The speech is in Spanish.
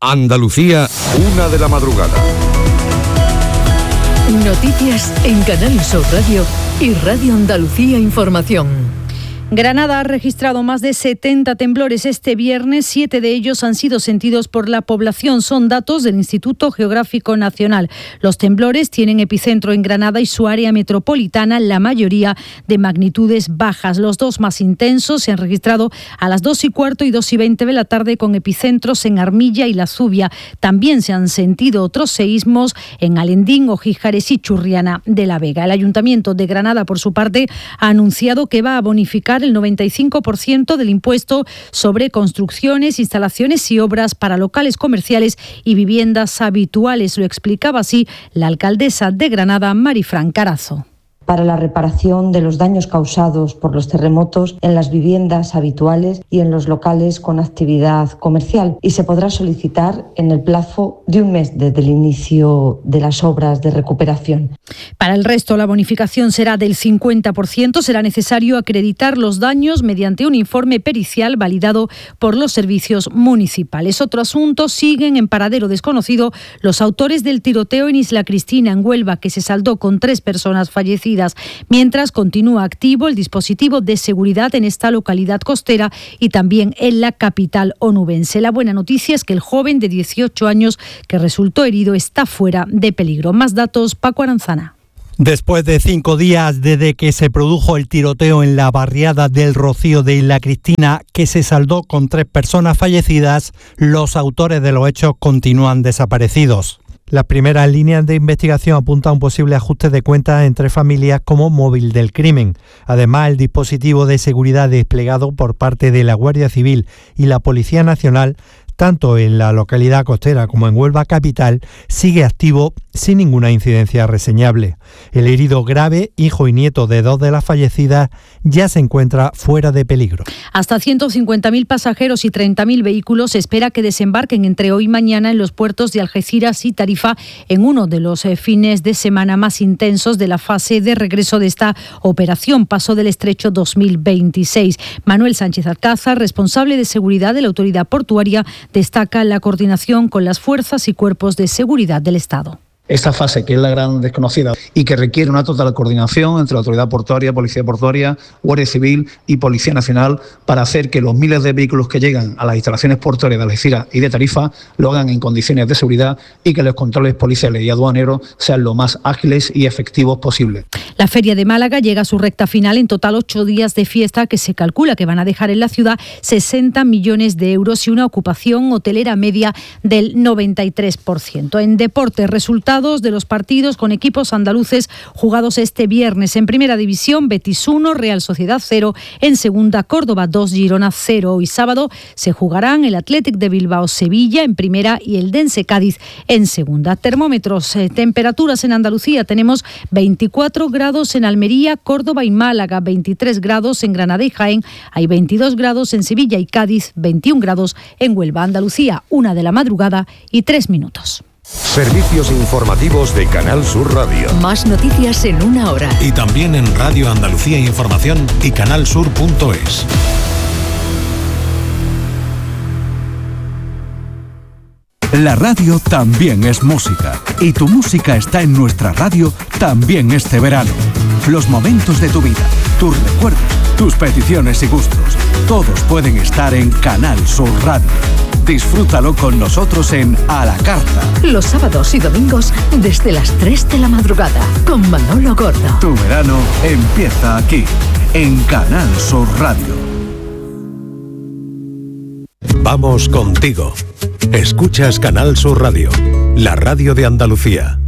Andalucía, 1 de la madrugada. Noticias en Canal Sur Radio y Radio Andalucía Información. Granada ha registrado más de 70 temblores este viernes, 7 de ellos han sido sentidos por la población. Son datos del Instituto Geográfico Nacional. Los temblores tienen epicentro en Granada y su área metropolitana, la mayoría de magnitudes bajas. Los dos más intensos se han registrado a las 2:15 y 2:20 de la tarde, con epicentros en Armilla y La Zubia. También se han sentido otros seísmos en Alendín, Ojíjares y Churriana de la Vega. El Ayuntamiento de Granada, por su parte, ha anunciado que va a bonificar el 95% del impuesto sobre construcciones, instalaciones y obras para locales comerciales y viviendas habituales. Lo explicaba así la alcaldesa de Granada, Marifran Carazo. Para la reparación de los daños causados por los terremotos en las viviendas habituales y en los locales con actividad comercial, y se podrá solicitar en el plazo de un mes desde el inicio de las obras de recuperación. Para el resto, la bonificación será del 50%. Será necesario acreditar los daños mediante un informe pericial validado por los servicios municipales. Otro asunto: siguen en paradero desconocido los autores del tiroteo en Isla Cristina, en Huelva, que se saldó con 3 personas fallecidas. Mientras, continúa activo el dispositivo de seguridad en esta localidad costera y también en la capital onubense. La buena noticia es que el joven de 18 años que resultó herido está fuera de peligro. Más datos, Paco Aranzana. Después de 5 días desde que se produjo el tiroteo en la barriada del Rocío de Isla Cristina, que se saldó con 3 personas fallecidas, los autores de los hechos continúan desaparecidos. Las primeras líneas de investigación apuntan a un posible ajuste de cuentas entre familias como móvil del crimen. Además, el dispositivo de seguridad desplegado por parte de la Guardia Civil y la Policía Nacional, tanto en la localidad costera como en Huelva capital, sigue activo sin ninguna incidencia reseñable. El herido grave, hijo y nieto de 2 de las fallecidas, ya se encuentra fuera de peligro. Hasta 150.000 pasajeros y 30.000 vehículos se espera que desembarquen entre hoy y mañana en los puertos de Algeciras y Tarifa, en uno de los fines de semana más intensos de la fase de regreso de esta operación Paso del Estrecho 2026. Manuel Sánchez Alcázar, responsable de seguridad de la autoridad portuaria, destaca la coordinación con las fuerzas y cuerpos de seguridad del Estado. Esta fase, que es la gran desconocida y que requiere una total coordinación entre la autoridad portuaria, Policía Portuaria, Guardia Civil y Policía Nacional, para hacer que los miles de vehículos que llegan a las instalaciones portuarias de Algeciras y de Tarifa lo hagan en condiciones de seguridad y que los controles policiales y aduaneros sean lo más ágiles y efectivos posibles. La Feria de Málaga llega a su recta final. En total, 8 días de fiesta que se calcula que van a dejar en la ciudad 60 millones de euros y una ocupación hotelera media del 93%. En deporte, resultados de los partidos con equipos andaluces jugados este viernes. En Primera División, Betis 1, Real Sociedad 0. En Segunda, Córdoba 2, Girona 0. Hoy sábado se jugarán el Athletic de Bilbao Sevilla en Primera y el Dense Cádiz en Segunda. Termómetros, temperaturas en Andalucía. Tenemos 24 grados en Almería, Córdoba y Málaga, 23 grados en Granada y Jaén, hay 22 grados en Sevilla y Cádiz, 21 grados en Huelva. Andalucía, 1 de la madrugada y 3 minutos. Servicios informativos de Canal Sur Radio. Más noticias en 1 hora. Y también en Radio Andalucía Información y canalsur.es. La radio también es música. Y tu música está en nuestra radio también este verano. Los momentos de tu vida, tus recuerdos, tus peticiones y gustos, todos pueden estar en Canal Sur Radio. Disfrútalo con nosotros en A la Carta. Los sábados y domingos desde las 3 de la madrugada con Manolo Gordo. Tu verano empieza aquí, en Canal Sur Radio. Vamos contigo. Escuchas Canal Sur Radio, la radio de Andalucía.